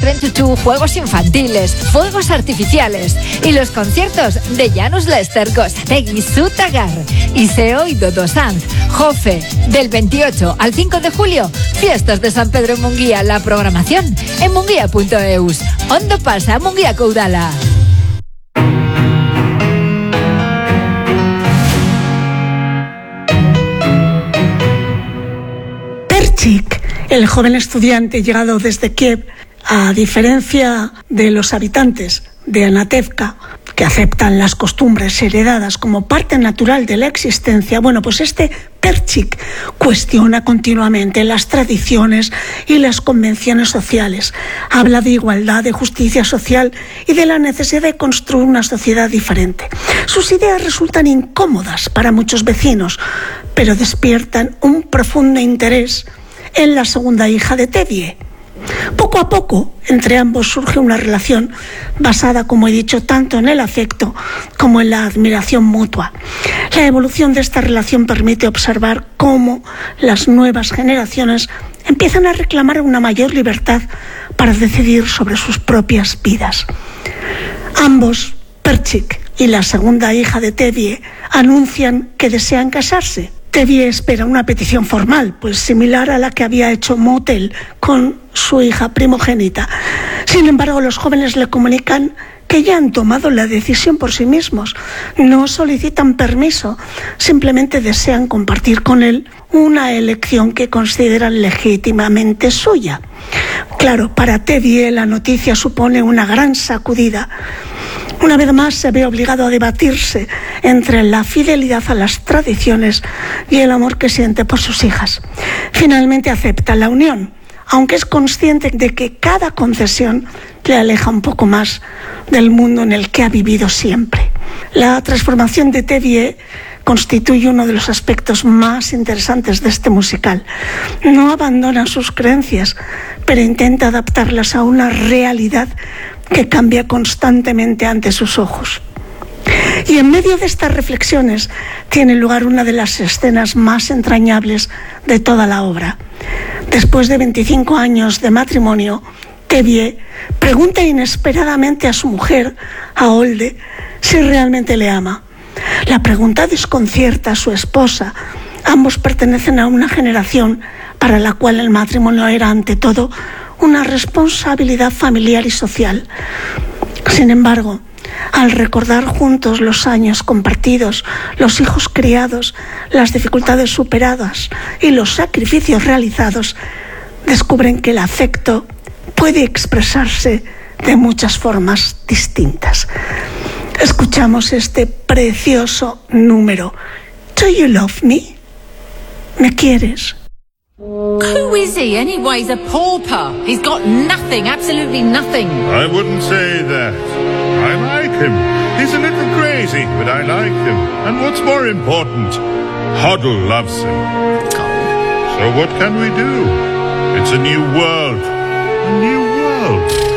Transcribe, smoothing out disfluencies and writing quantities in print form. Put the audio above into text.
Catch-22, juegos infantiles, fuegos artificiales y los conciertos de Janus Lester, Gossategui, Sutagar, Iseo y Dodo Sanz, Jofe. Del 28 al 5 de julio, fiestas de San Pedro en Munguía. La programación en munguía.eus. Ondo pasa Munguía Caudala. Perchik, el joven estudiante llegado desde Kiev, a diferencia de los habitantes de Anatevka, que aceptan las costumbres heredadas como parte natural de la existencia, bueno, pues este Perchik cuestiona continuamente las tradiciones y las convenciones sociales. Habla de igualdad, de justicia social y de la necesidad de construir una sociedad diferente. Sus ideas resultan incómodas para muchos vecinos, pero despiertan un profundo interés en la segunda hija de Tevye. Poco a poco, entre ambos surge una relación basada, como he dicho, tanto en el afecto como en la admiración mutua. La evolución de esta relación permite observar cómo las nuevas generaciones empiezan a reclamar una mayor libertad para decidir sobre sus propias vidas. Ambos, Perchik y la segunda hija de Tevye, anuncian que desean casarse. Tevye espera una petición formal, pues similar a la que había hecho Motel con su hija primogénita. Sin embargo, los jóvenes le comunican que ya han tomado la decisión por sí mismos. No solicitan permiso, simplemente desean compartir con él una elección que consideran legítimamente suya. Claro, para Tevye la noticia supone una gran sacudida. Una vez más se ve obligado a debatirse entre la fidelidad a las tradiciones y el amor que siente por sus hijas. Finalmente acepta la unión, aunque es consciente de que cada concesión le aleja un poco más del mundo en el que ha vivido siempre. La transformación de Tevye constituye uno de los aspectos más interesantes de este musical. No abandona sus creencias, pero intenta adaptarlas a una realidad que cambia constantemente ante sus ojos. Y en medio de estas reflexiones tiene lugar una de las escenas más entrañables de toda la obra. Después de 25 años de matrimonio, Tevye pregunta inesperadamente a su mujer, a Olde, si realmente le ama. La pregunta desconcierta a su esposa. Ambos pertenecen a una generación para la cual el matrimonio era ante todo una responsabilidad familiar y social. Sin embargo, al recordar juntos los años compartidos, los hijos criados, las dificultades superadas y los sacrificios realizados, descubren que el afecto puede expresarse de muchas formas distintas. Escuchamos este precioso número. Do you love me? ¿Me quieres? Who is he anyway? He's a pauper. He's got nothing, absolutely nothing. I wouldn't say that. I like him. He's a little crazy, but I like him. And what's more important, Hoddle loves him. So what can we do? It's a new world. A new world.